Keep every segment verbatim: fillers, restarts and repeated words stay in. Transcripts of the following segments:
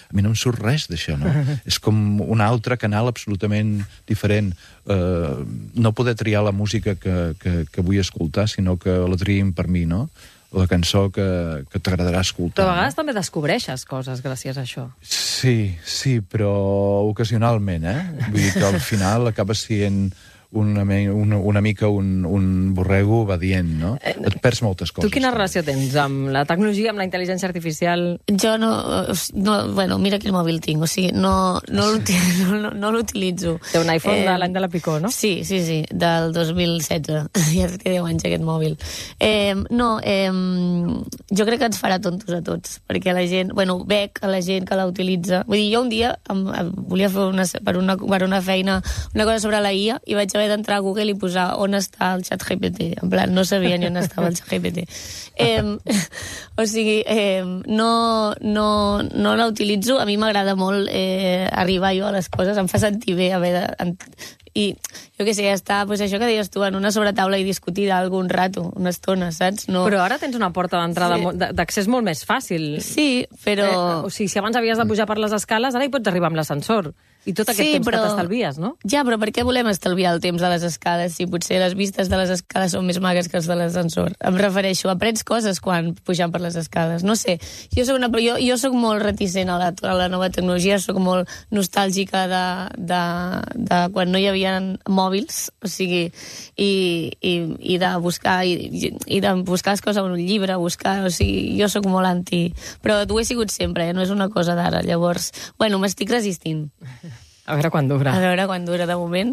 A mi no em surt res d'això, no? És com un altre canal absolutament diferent. Uh, no poder triar la música que, que, que vull escoltar, sinó que la triïn per mi, no? La cançó que, que t'agradarà escoltar. Però a vegades no? també descobreixes coses gràcies a això. Sí, sí, però ocasionalment, eh? Vull dir que al final acaba sent una, una, una mica un, un borrego obedient, no? Et perds moltes coses. Tu quina relació tens amb la tecnologia, amb la intel·ligència artificial? Jo no... no bueno, mira quin mòbil tinc, o sigui, no, no l'utilitzo. No, no l'utilitzo. Té un iPhone eh, de l'any de la Picó, no? Sí, sí, sí, del dos mil setze. Ja té deu anys aquest mòbil. Eh, no, eh, jo crec que ens farà tontos a tots, perquè la gent... Bueno, veig a la gent que la utilitza. Vull dir, jo un dia em, em volia fer una, per, una, per una feina una cosa sobre la I A i vaig haver d'entrar a Google i posar on està el xat G P T. En plan, no sabia ni on estava el xat G P T. Eh, o sigui, eh, no, no, no la utilitzo. A mi m'agrada molt eh, arribar jo a les coses, em fa sentir bé haver de... I jo què sé, estar, pues això que deies tu, en una sobretaula i discutir d'algun rato, una estona, saps? No... Però ara tens una porta d'entrada sí. d'accés molt més fàcil. Sí, però... Eh, o sigui, si abans havies de pujar per les escales, ara hi pots arribar amb l'ascensor. I tot aquest sí, temps però... que t'estalvies, no? Ja, però per què volem estalviar el temps de les escales si potser les vistes de les escales són més magues que els de l'ascensor? Em refereixo, aprens coses quan pujant per les escales. No sé, jo soc, una... jo, jo soc molt reticent a la, a la nova tecnologia, soc molt nostàlgica de, de, de quan no hi havia mòbils, o sigui, i, i, i de buscar i, i de buscar les coses en un llibre, buscar, o sigui, jo sóc molt anti... Però ho he sigut sempre, eh? No és una cosa d'ara, llavors... Bueno, m'estic resistint. A veure quan dura. A veure quan dura, de moment.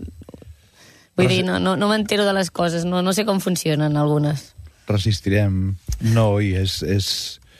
Vull Resi... dir, no, no, no m'entero de les coses, no, no sé com funcionen algunes. Resistirem. No, i és... és...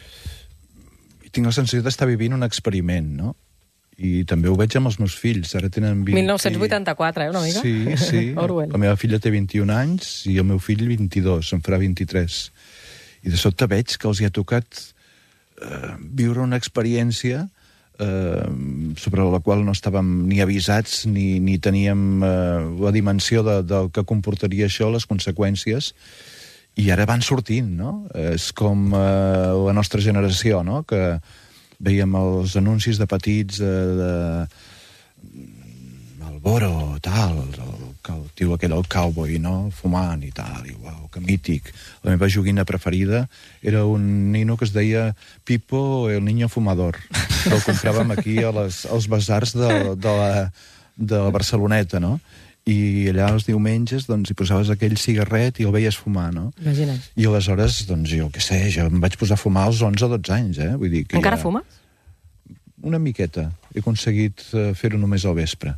Tinc la sensació d'estar vivint un experiment, no? I també ho veig amb els meus fills. Ara tenen vint... mil nou-cents vuitanta-quatre, eh, una mica? Sí, sí. Orwell. La meva filla té vint-i-un anys i el meu fill vint-i-dos, en farà vint-i-tres. I de sobte veig que els hi ha tocat eh, viure una experiència eh, sobre la qual no estàvem ni avisats ni, ni teníem eh, la dimensió de, del que comportaria això, les conseqüències, i ara van sortint, no? És com eh, la nostra generació, no? Que veiem els anuncis de petits de, de Malboro, tal, el, el tio aquell, el cowboy, no? Fumant i tal, i uau, que mític. La meva joguina preferida era un nino que es deia Pipo, el niño fumador, que el compràvem aquí a les, als basars de, de, la, de la Barceloneta, no? I allà els diumenges doncs, hi posaves aquell cigarret i el veies fumar, no? Imagina't. I aleshores, doncs, jo què sé, jo em vaig posar a fumar als onze o dotze anys, eh? Vull dir que encara ja... fumes? Una miqueta. He aconseguit fer-ho només al vespre.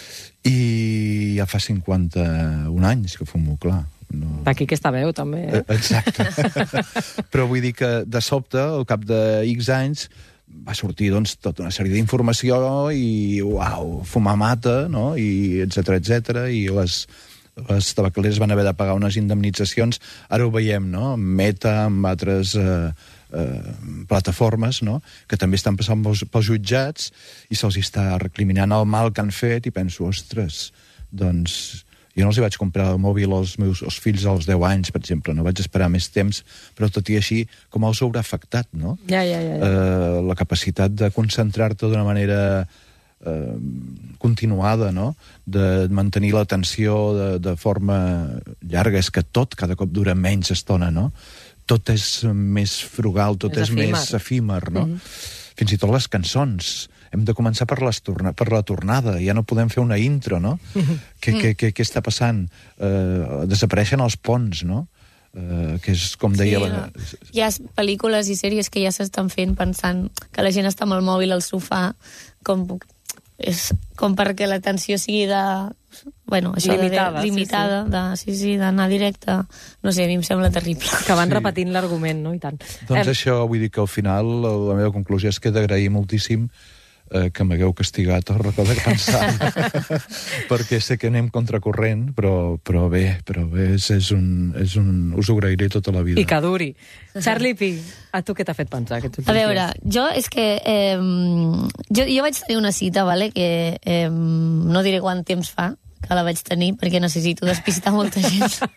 I ja fa cinquanta-un anys que fumo, clar. No... D'aquí aquesta veu, també. Eh? Exacte. Però vull dir que, de sobte, al cap de X anys, va sortir, doncs, tota una sèrie d'informació i, uau, fumar mata, no? I etcètera, etcètera, i les, les tabacaleres van haver de pagar unes indemnitzacions. Ara ho veiem, no? Amb Meta, amb altres eh, eh, plataformes, no? Que també estan passant pels, pels jutjats i se'ls està recriminant el mal que han fet i penso, ostres, doncs... Jo no els vaig comprar el mòbil als meus als fills als deu anys, per exemple, no vaig esperar més temps, però tot i així, com els haurà afectat, no? Ja, ja, ja. ja. Eh, la capacitat de concentrar-te d'una manera eh, continuada, no? De mantenir l'atenció de, de forma llarga, és que tot cada cop dura menys estona, no? Tot és més frugal, tot és, és més efímer, no? Mm-hmm. Fins i tot les cançons. Hem de començar per, les torna, per la tornada. Ja no podem fer una intro, no? Mm-hmm. Què, què, què, què està passant? Uh, desapareixen els ponts, no? Uh, que és com deia... Sí, la... no. Hi ha pel·lícules i sèries que ja s'estan fent pensant que la gent està amb el mòbil al sofà com, és, com perquè l'atenció sigui de... Bueno, això limitada, de, limitada, sí, sí. de, sí, sí, d'anar directe. No sé, a mi em sembla terrible. Que van sí. repetint l'argument, no? I tant. Doncs eh... això, vull dir que al final la meva conclusió és que he d'agrair moltíssim eh, que m'hagueu castigat el racó de cansant. Perquè sé que anem contracorrent, però, però bé, però bé, és, és un, és un, us ho agrairé tota la vida. I que duri. Charlie Pi, a tu què t'ha fet pensar aquests últims A veure, dies? jo és que... Eh, jo, jo vaig tenir una cita, vale, que eh, no diré quant temps fa, que la vaig tenir, perquè necessito despistar molta gent.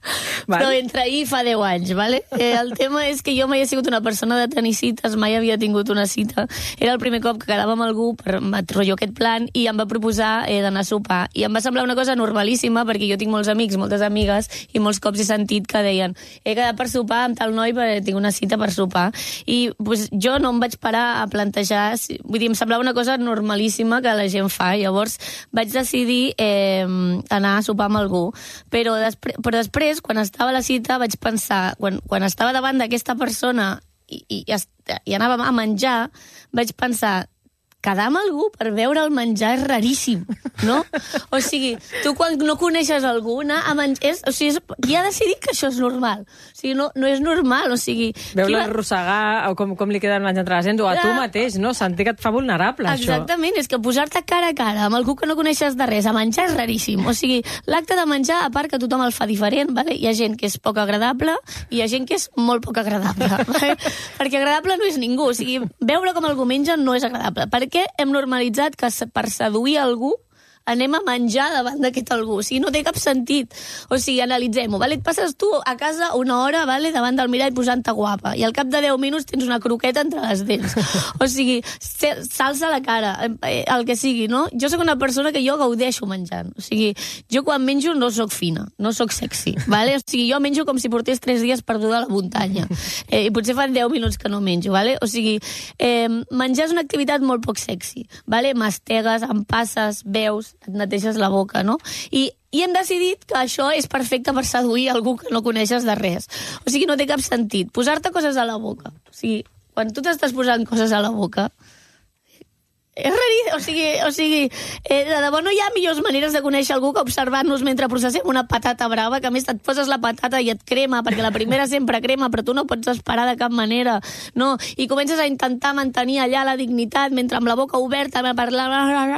Val. Però entre ahir fa deu anys, vale? Eh, el tema és que jo mai he sigut una persona de tenir cites, mai havia tingut una cita. Era el primer cop que quedava amb algú per rotllo aquest plan i em va proposar eh, d'anar a sopar. I em va semblar una cosa normalíssima perquè jo tinc molts amics, moltes amigues, i molts cops he sentit que deien he quedat per sopar amb tal noi perquè tinc una cita per sopar. I pues, jo no em vaig parar a plantejar, vull dir, em semblava una cosa normalíssima que la gent fa. Llavors vaig decidir eh, anar a sopar amb algú. Però, despre però després, quan estava a la cita, vaig pensar, quan, quan estava davant d'aquesta persona i, i, i anàvem a menjar, vaig pensar, quedar amb algú per veure el menjar és raríssim, no? O sigui, tu quan no coneixes algú, anar a menjar... És, o sigui, és, ja ha decidit que això és normal. O sigui, no, no és normal, o sigui... Veure-la va... arrossegar, o com, com li queda el menjar entre les dents, o a tu mateix, no? Sentir que et fa vulnerable, això. Exactament, és que posar-te cara a cara amb algú que no coneixes de res a menjar és raríssim. O sigui, l'acte de menjar, a part que tothom el fa diferent, vale? Hi ha gent que és poc agradable i hi ha gent que és molt poc agradable. Vale? Perquè agradable no és ningú. O sigui, veure com algú menja no és agradable. Per què hem normalitzat que per seduir algú anem a menjar davant d'aquest algú? O sigui, no té cap sentit. O sigui, analitzem-ho, vale? Et passes tu a casa una hora, vale, davant del mirall posant-te guapa, i al cap de deu minuts tens una croqueta entre les dents. O sigui, s'alça la cara, el que sigui, no? Jo sóc una persona que jo gaudeixo menjant. O sigui, jo quan menjo no sóc fina, no sóc sexy, vale? O sigui, jo menjo com si portés tres dies perduda a la muntanya. Eh, I potser fan deu minuts que no menjo, vale? O sigui, eh, menjar és una activitat molt poc sexy, vale? Mastegues, empasses, beus, et neteges la boca, no? I, i hem decidit que això és perfecte per seduir algú que no coneixes de res. O sigui, no té cap sentit. Posar-te coses a la boca. O sigui, quan tu t'estàs posant coses a la boca, és raríssim, o sigui, o sigui eh, de debò no hi ha millors maneres de conèixer algú que observar-nos mentre processem una patata brava, que a més et poses la patata i et crema, perquè la primera sempre crema, però tu no pots esperar de cap manera, no? I comences a intentar mantenir allà la dignitat mentre amb la boca oberta a parlar...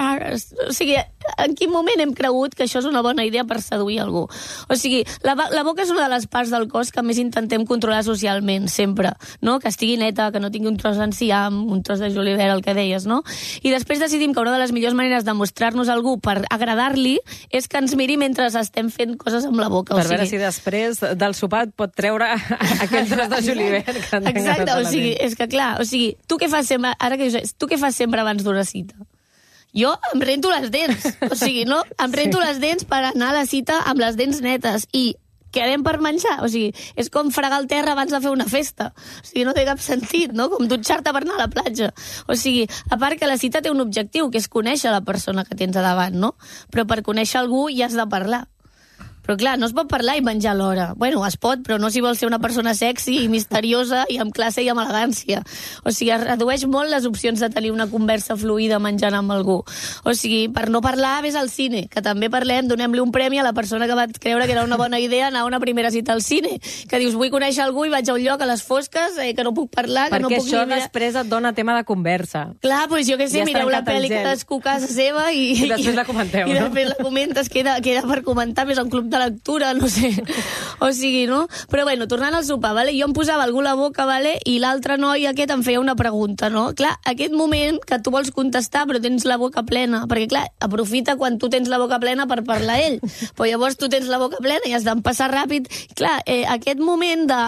O sigui, en quin moment hem cregut que això és una bona idea per seduir algú? O sigui, la, la boca és una de les parts del cos que més intentem controlar socialment, sempre, no? Que estigui neta, que no tingui un tros d'enciam, un tros de julivert, el que deies, no? I després decidim que una de les millors maneres de mostrar-nos a algú per agradar-li és que ens miri mentre estem fent coses amb la boca. Per o sigui... veure si després del sopar et pot treure aquell tros de julivert que han Exacte, o sigui, és que clar, o sigui, tu què fas sempre, ara que dius, tu què fas sempre abans d'una cita? Jo em rento les dents, o sigui, no? Em rento sí. les dents per anar a la cita amb les dents netes i quedem per menjar, o sigui, és com fregar el terra abans de fer una festa, o sigui, no té cap sentit, no? Com dutxar-te per anar a la platja. O sigui, a part que la cita té un objectiu, que és conèixer la persona que tens a davant, no? Però per conèixer algú hi has de parlar. Però clar, no es pot parlar i menjar alhora. Bueno, es pot, però no si vols ser una persona sexy i misteriosa i amb classe i amb elegància. O sigui, es redueix molt les opcions de tenir una conversa fluida menjant amb algú. O sigui, per no parlar, ves al cine, que també parlem, donem-li un premi a la persona que va creure que era una bona idea anar a una primera cita al cine. Que dius, vull conèixer algú i vaig a un lloc a les fosques, eh, que no puc parlar, que perquè no puc... Perquè això mirar... després et dona tema de conversa. Clar, doncs jo què sé, ja mireu la pel·li cadascú a casa seva i... I després la comenteu, i, no? I després la comentes, queda, queda per comentar, més un club de lectura, no sé. O sigui, no? Però bueno, tornant al sopar, vale? Jo em posava algú a la boca, vale? I l'altre noi aquest em feia una pregunta, no? Clar, aquest moment que tu vols contestar però tens la boca plena, perquè clar, aprofita quan tu tens la boca plena per parlar a ell, però llavors tu tens la boca plena i has d'empassar ràpid. Clar, eh, aquest moment de...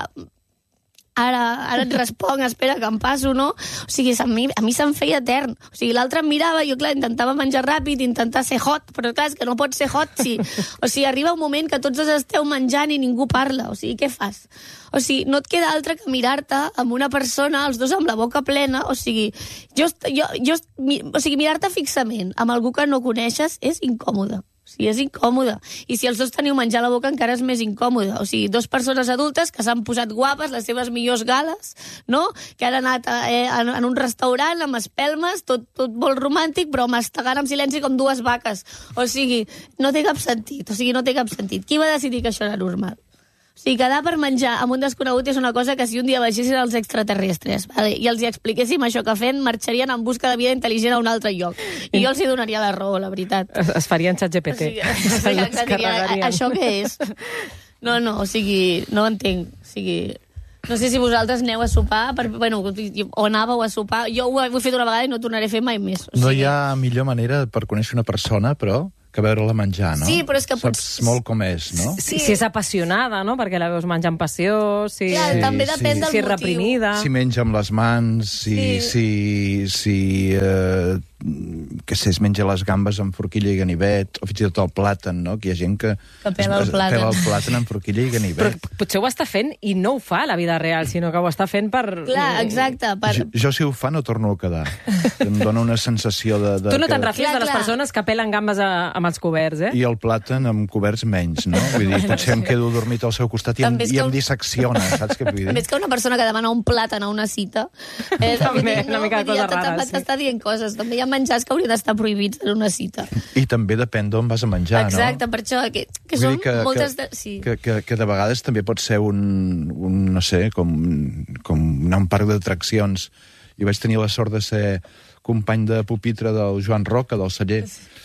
Ara, ara et responc, espera que em passo, no? O sigui, a mi, a mi se'm feia etern. O sigui, l'altre em mirava, jo, clar, intentava menjar ràpid, intentar ser hot, però clar, és que no pots ser hot, sí. O sigui, arriba un moment que tots esteu menjant i ningú parla. O sigui, què fas? O sigui, no et queda altre que mirar-te amb una persona, els dos amb la boca plena, o sigui, jo, jo, jo, o sigui mirar-te fixament amb algú que no coneixes és incòmode. O sigui, és incòmode. I si els dos teniu menjar a la boca encara és més incòmode. O sigui, dues persones adultes que s'han posat guapes, les seves millors gales, no? Que han anat eh, en, en un restaurant amb espelmes, tot, tot molt romàntic, però mastegant en silenci com dues vaques. O sigui, no té cap sentit. O sigui, no té cap sentit. Qui va decidir que això era normal? O sigui, quedar per menjar amb un desconegut és una cosa que si un dia baixessin els extraterrestres, vale, i els hi expliquéssim això que fem, marxarien en busca de vida intel·ligent a un altre lloc. I jo els hi donaria la raó, la veritat. Es, es farien xat G P T. O sigui, es diria, això què és? No, no, o sigui, no ho entenc. O sigui, no sé si vosaltres aneu a sopar, per, bueno, o anàveu a sopar. Jo ho he fet una vegada i no ho tornaré a fer mai més. O sigui... No hi ha millor manera per conèixer una persona, però, que veure-la menjar, no? Sí, però és que Saps potser- molt com és, no? Si, si és apassionada, no? Perquè la veus menjar amb passió, si, Clar, Sí, també sí. depèn del si és motiu. reprimida... Si menja amb les mans, si... si, si eh, que sé, es menja les gambes amb forquilla i ganivet, o fins i tot el plàtan, no? Que hi ha gent que... Que pela el es- es plàtan. Pela el plàtan amb forquilla i Però ganivet. potser ho està fent i no ho fa a la vida real, sinó que ho està fent per... Clar, exacte. Per... Jo, jo, si ho fa, no torno a quedar. Em dona una sensació de... de Tu no que- te'n refies Clar, de les clar. persones que pelen gambes a, amb els coberts, eh? I el plàtan amb coberts menys, no? Vull dir, potser em quedo dormit al seu costat i em, També és i que em un- dissecciona, saps què vull dir? Més que una persona que demana un plàtan a una cita. Eh, També, una mica de Vull dir, coses ja rares, sí. t'està dient coses. També hi ha menjars que haurien d'estar prohibits en una cita. I també depèn d'on vas a menjar, Exacte, no? per això, que, que Vull són dir que, moltes... que, De... Sí. que, que, que de vegades també pot ser un, un no sé, com, com anar a un parc d'atraccions. I vaig tenir la sort de ser company de pupitre del Joan Roca, del celler,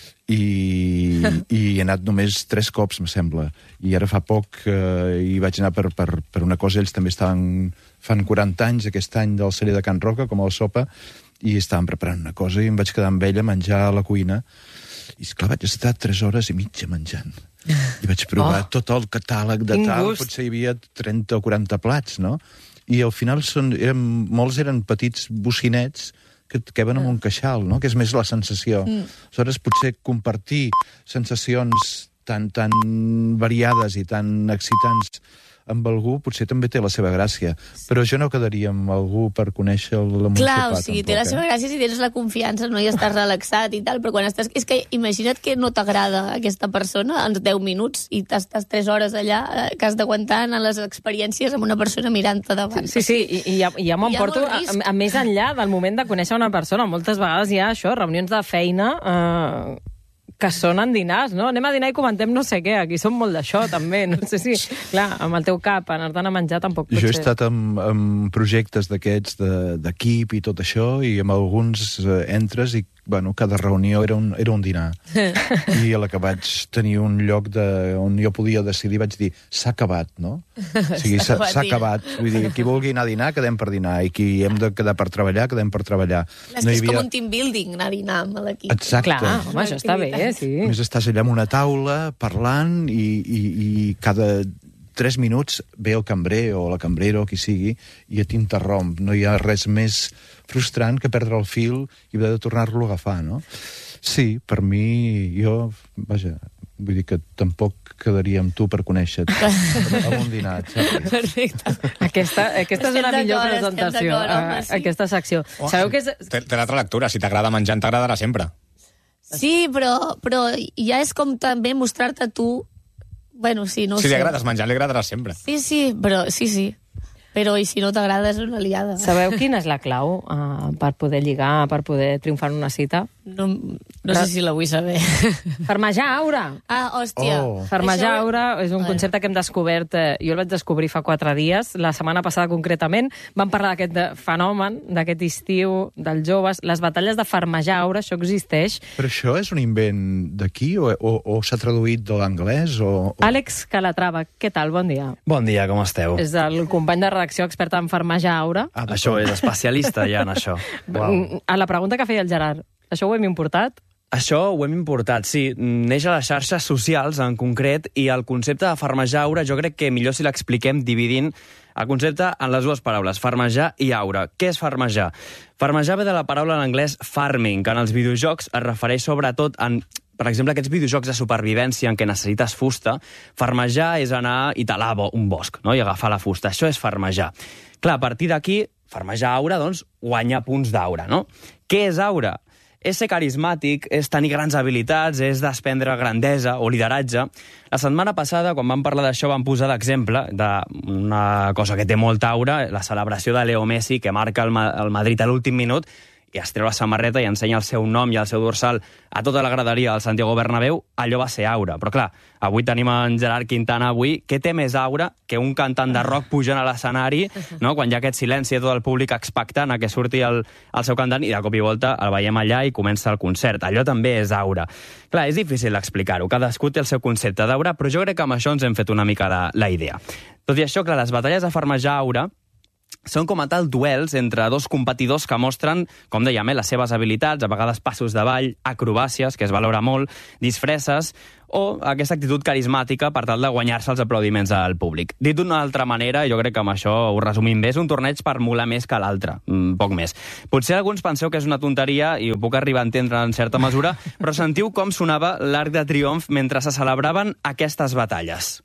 i, i he anat només tres cops, em sembla. I ara fa poc eh, hi vaig anar per, per, per una cosa, ells també estaven, fan quaranta anys aquest any del celler de Can Roca, com el sopa, i estaven preparant una cosa i em vaig quedar amb ella a menjar a la cuina. I, esclar, vaig estar tres hores i mitja menjant. I vaig provar Oh. tot el catàleg de Quin tal, gust. potser hi havia trenta o quaranta plats, no? I al final són, eren, molts eren petits bocinets que et queben amb un queixal, no? Que és més la sensació. Mm. Aleshores, potser compartir sensacions tan, tan variades i tan excitants amb algú potser també té la seva gràcia. Però jo no quedaria amb algú per conèixer el Clar, sopar, o sigui, tampoc, té la eh? seva gràcia si tens la confiança, no? I estàs relaxat i tal, però quan estàs... És que imagina't que no t'agrada aquesta persona en deu minuts i t'estàs tres hores allà, eh, que has d'aguantar en les experiències amb una persona mirant-te davant. Sí, sí, i, i ja, i ja Hi ha m'emporto molt a, risc. a, més enllà del moment de conèixer una persona. Moltes vegades hi ha això, reunions de feina eh, que sonen dinars, no? Anem a dinar i comentem no sé què. Aquí som molt d'això, també. No sé si... Clar, amb el teu cap, anar-te'n a menjar tampoc pot Jo he ser. estat en, en projectes d'aquests de- d'equip i tot això, i amb alguns eh, entres i, bueno, cada reunió era un, era un dinar. I a la que vaig tenir un lloc de, on jo podia decidir, vaig dir, s'ha acabat, no? O sigui, s'ha acabat s'ha dinar. acabat. Vull dir, qui vulgui anar a dinar, quedem per dinar, i qui hem de quedar per treballar, quedem per treballar. És, no és com un team building, anar a dinar amb l'equip. Exacte. Clar, home, això està bé, sí. A més, estàs allà amb una taula, parlant, i, i, i cada tres minuts ve el cambrer o la cambrera o qui sigui i et interromp. No hi ha res més frustrant que perdre el fil i haver de tornar-lo a agafar, no? Sí, per mi, jo, vaja, vull dir que tampoc quedaria amb tu per conèixer-te amb un dinar, saps? Perfecte. Aquesta, aquesta és Estem una millor d'acord, estem presentació, d'acord, home, eh, sí. aquesta secció. Oh, Sabeu sí. que és... Té, té l'altra lectura, si t'agrada menjar, t'agradarà sempre. Sí, però, però ja és com també mostrar-te tu... Bueno, sí, no ho si li sé. agrades menjar, li agradarà sempre. Sí, sí, però sí, sí. Però i si no t'agrada és una liada. Sabeu quina és la clau uh, per poder lligar, per poder triomfar en una cita? No, no sé si la vull saber. Farmejar aura. Ah, hòstia. Oh. Farmejar Això- aura és un Bueno. concepte que hem descobert, eh, jo el vaig descobrir fa quatre dies, la setmana passada concretament, vam parlar d'aquest de- fenomen, d'aquest estiu, dels joves, les batalles de farmejar aura, això existeix. Però això és un invent d'aquí o, o, o s'ha traduït de l'anglès? O, o... Àlex Calatrava, què tal? Bon dia. Bon dia, com esteu? És el company de redacció expert en farmejar aura. Ah, Això és especialista ja en això. Mm, A la pregunta que feia el Gerard, això ho hem importat? Això ho hem importat, sí. Neix a les xarxes socials, en concret, i el concepte de farmejar aura jo crec que millor si l'expliquem dividint el concepte en les dues paraules, farmejar i aura. Què és farmejar? Farmejar ve de la paraula en anglès farming, que en els videojocs es refereix sobretot en, per exemple, aquests videojocs de supervivència en què necessites fusta. Farmejar és anar i talar bo- un bosc, no? I agafar la fusta. Això és farmejar. Clar, a partir d'aquí, farmejar aura, doncs, guanya punts d'aura, no? Què és aura? És ser carismàtic, és tenir grans habilitats, és desprendre grandesa o lideratge. La setmana passada, quan vam parlar d'això, vam posar d'exemple d'una cosa que té molta aura, la celebració de Leo Messi, que marca el, Ma el Madrid a l'últim minut, i es treu la samarreta i ensenya el seu nom i el seu dorsal a tota la graderia del Santiago Bernabéu, allò va ser aura. Però clar, avui tenim en Gerard Quintana avui. Què té més aura que un cantant de rock pujant a l'escenari, no? Quan hi ha aquest silenci de tot el públic expectant a que surti el, el seu cantant i de cop i volta el veiem allà i comença el concert. Allò també és aura. Clar, és difícil explicar-ho. Cadascú té el seu concepte d'aura, però jo crec que amb això ens hem fet una mica la, la idea. Tot i això, clar, les batalles de farmejar aura són com a tal duels entre dos competidors que mostren, com dèiem, eh, les seves habilitats, a vegades passos de ball, acrobàcies, que es valora molt, disfresses, o aquesta actitud carismàtica per tal de guanyar-se els aplaudiments del públic. Dit d'una altra manera, jo crec que amb això ho resumim bé, és un torneig per molar més que l'altre, mm, poc més. Potser alguns penseu que és una tonteria, i ho puc arribar a entendre en certa mesura, però sentiu com sonava l'Arc de Triomf mentre se celebraven aquestes batalles.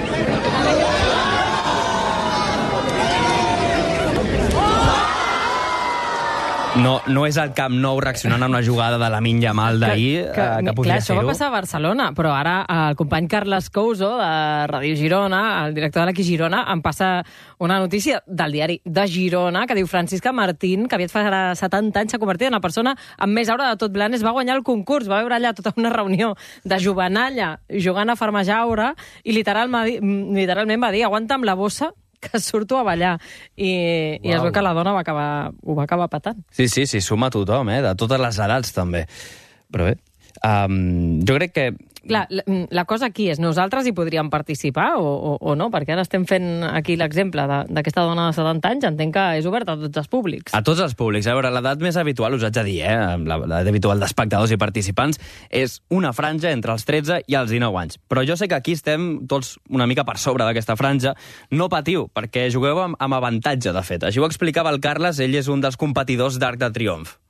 No, no és el Camp Nou reaccionant a una jugada de Lamine Yamal d'ahir, que, que, eh, que podria clar, això ser-ho. va passar a Barcelona, però ara el company Carles Couso, de Ràdio Girona, el director de l'Equip Girona, em passa una notícia del diari de Girona que diu Francisca Martín, que aviat farà setanta anys, s'ha convertit en la persona amb més aura de tot Blanes, va guanyar el concurs, va veure allà tota una reunió de jovenalla jugant a farmejar aura i literal, literalment va dir aguanta'm la bossa que surto a ballar. I, i es veu que la dona va acabar, ho va acabar patant. Sí, sí, sí, suma tothom, eh? De totes les edats, també. Però bé, um, jo crec que... Clar, la, la cosa aquí és, nosaltres hi podríem participar o, o, o no? Perquè ara estem fent aquí l'exemple d'aquesta dona de setanta anys, entenc que és obert a tots els públics. A tots els públics. A veure, l'edat més habitual, us haig de dir, eh? L'edat habitual d'espectadors i participants és una franja entre els tretze i els dinou anys. Però jo sé que aquí estem tots una mica per sobre d'aquesta franja. No patiu, perquè jugueu amb, amb avantatge, de fet. Així ho explicava el Carles, ell és un dels competidors d'Arc de Triomf.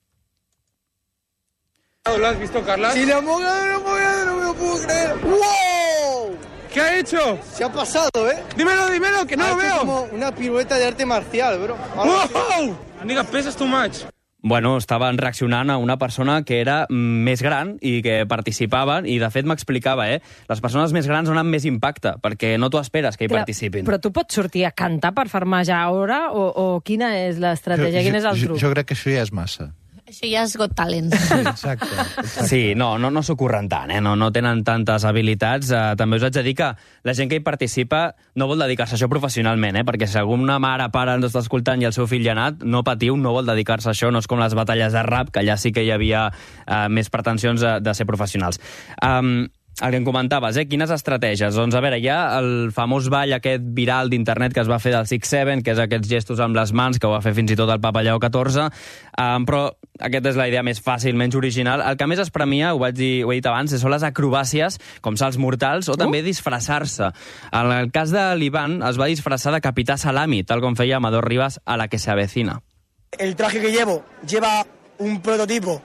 ¿Lo has visto, Carlas? Si la moga no moga, no me lo puedo creer. ¡Wow! ¿Qué ha hecho? Se ha pasado, ¿eh? Dímelo, dímelo, que no ha lo hecho veo. como una pirueta de arte marcial, bro. ¡Wow! Amiga, pesas too much. Bueno, estaven reaccionant a una persona que era més gran i que participava, i de fet m'explicava, eh? Les persones més grans donen més impacte, perquè no t'ho esperes que hi Clar, participin. Però tu pots sortir a cantar per farmejar aura o, o quina és l'estratègia, quin és el jo, truc? jo crec que això ja és massa. Això ja és Got Talent. Sí, exacte, exacte. Sí, no, no, no s'ho curren tant, eh? no, no tenen tantes habilitats. Eh, també us haig de dir que la gent que hi participa no vol dedicar-se a això professionalment, eh? Perquè si alguna mare pare ens està escoltant i el seu fill ja ha anat, no patiu, no vol dedicar-se a això, no és com les batalles de rap, que allà sí que hi havia eh, més pretensions de, de ser professionals. Um, El que em comentaves, eh? Quines estratègies? Doncs, a veure, hi ha el famós ball aquest viral d'internet que es va fer del six seven, que és aquests gestos amb les mans, que ho va fer fins i tot el Papa Lleó catorze, um, però aquesta és la idea més fàcil, menys original. El que més es premia, ho vaig dir, ho he dit abans, són les acrobàcies, com salts mortals, o també uh. disfressar-se. En el cas de l'Ivan, es va disfressar de Capità Salami, tal com feia Amador Rivas a La que se avecina. El traje que llevo lleva un prototipo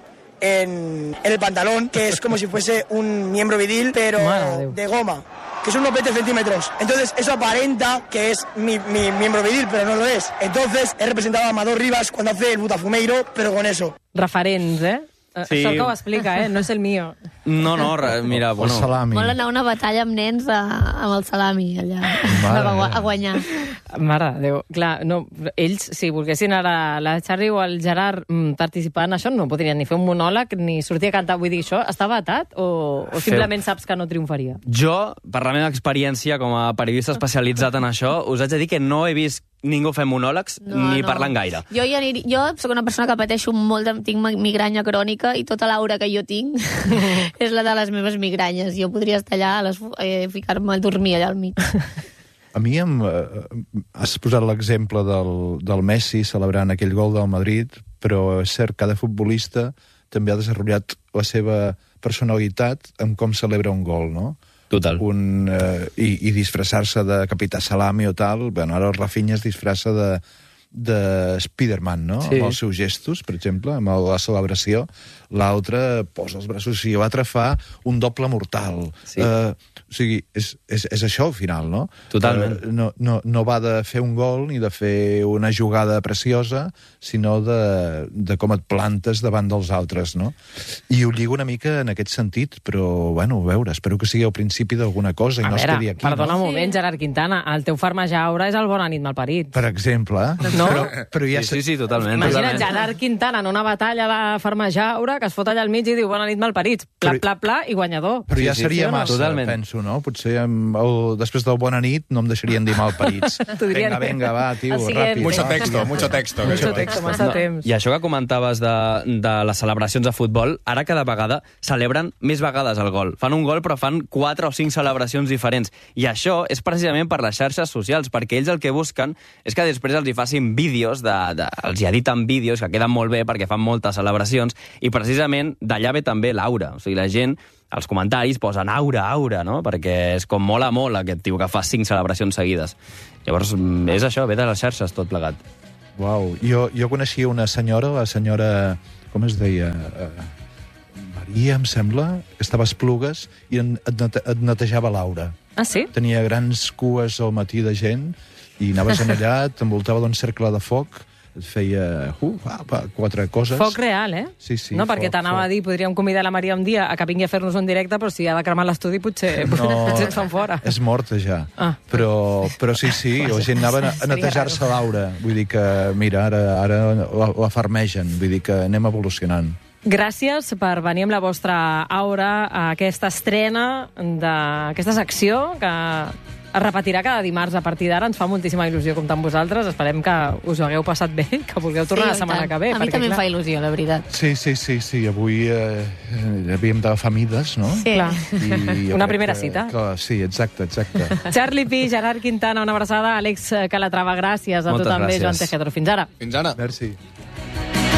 En, en el pantalón, que es como si fuese un miembro viril, pero de goma, que son unos veinte centímetros. Entonces eso aparenta que es mi, mi miembro viril, pero no lo es. Entonces he representado a Amador Rivas cuando hace el Botafumeiro, pero con eso. Referents, eh? Sí. Això que ho explica, eh? No és el mío. No, no, mira, bueno... El salami. Vol anar a una batalla amb nens a, amb el salami, allà, a, a guanyar. Mare de Déu. Clar, no, ells, si volguessin ara la Charlie o el Gerard mm, participar en això, no podrien ni fer un monòleg ni sortir a cantar. Vull dir, això està vetat o, o simplement saps que no triomfaria? Jo, per la meva experiència com a periodista especialitzat en això, us haig de dir que no he vist ningú fem monòlegs no, ni no. parlant gaire. Jo, ja aniria, jo soc una persona que pateixo molt, de, tinc migranya crònica i tota l'aura que jo tinc és la de les meves migranyes. Jo podria estar allà, les, eh, ficar-me a dormir allà al mig. A mi em, eh, has posat l'exemple del, del Messi celebrant aquell gol del Madrid, però és cert, cada futbolista també ha desenvolupat la seva personalitat en com celebra un gol, no? Total. Un, eh, i, i disfressar-se de Capità Salami o tal. Bueno, ara el Rafinha es disfressa de, de Spiderman, no? Sí. Amb els seus gestos, per exemple, amb la celebració. L'altre posa els braços i l'altre fa un doble mortal. Sí. Eh, o sigui, és, és, és això al final, no? Totalment. Eh, no, no, no va de fer un gol ni de fer una jugada preciosa, sinó de, de com et plantes davant dels altres, no? I ho lligo una mica en aquest sentit, però, bueno, a veure, espero que sigui al principi d'alguna cosa i a no veure, es quedi aquí, perdona no? un moment, Gerard Quintana, el teu farmejar aura és el Bona nit malparit. Per exemple. No, No? Però, però ja Sí, sí, sí, totalment. Imagina't totalment. Gerard Quintana en una batalla de farmajaure que es fot allà al mig i diu bona nit malparits, pla, Però- pla, pla, i guanyador. Però ja Sí, sí, seria sí o no? massa, Totalment. penso, no? Potser amb el, després del bona nit no em deixarien dir malparits. T'ho dirien. Vinga, vinga, va, tio, El siguiente. ràpid. Mucho va, texto, tio. mucho texto. que Mucho diu. texto, massa temps. I això que comentaves de, de les celebracions de futbol, ara cada vegada celebren més vegades el gol. Fan un gol, però fan quatre o cinc celebracions diferents. I això és precisament per les xarxes socials, perquè ells el que busquen és que després els hi facin vídeos, de, de, els hi editen vídeos que queden molt bé perquè fan moltes celebracions, i precisament d'allà ve també l'aura. O sigui, la gent, als comentaris, posen aura, aura, no? Perquè és com mola molt aquest tio que fa cinc celebracions seguides. Llavors, és això, ve de les xarxes tot plegat. Uau, jo, jo coneixia una senyora, la senyora, com es deia? Uh, Maria, em sembla, que estava a Esplugues i en- et, nete, et netejava l'aura. Ah, sí? Tenia grans cues al matí de gent i anaves en allà, t'envoltava d'un cercle de foc, et feia uh, va, va, quatre coses. Foc real, eh? Sí, sí, No, perquè foc, t'anava foc. a dir, podríem convidar la Maria un dia a que vingui a fer-nos un directe, però si ha de cremar l'estudi potser, No, potser et fan fora. és morta ja. Ah. Però, però sí, sí, la gent anava a, a Seria netejar-se l'aura. Vull dir que, mira, ara, ara la, la farmegen. Vull dir que anem evolucionant. Gràcies per venir amb la vostra aura a aquesta estrena d'aquesta secció que es repetirà cada dimarts a partir d'ara. Ens fa moltíssima il·lusió comptar amb vosaltres. Esperem que us ho hagueu passat bé, que vulgueu tornar la setmana que ve. A mi perquè, també em clar, fa il·lusió, la veritat. Sí, sí, sí, sí. Avui eh, havíem d'agafar mides, no? Sí. Clar. I jo Una crec primera que, cita. Que, sí, exacte, exacte. Gerard Pi, Gerard Quintana, una abraçada. Àlex Calatrava, gràcies. A Moltes tu també, gràcies. Joan Tejedor. Fins ara. Fins ara. Merci.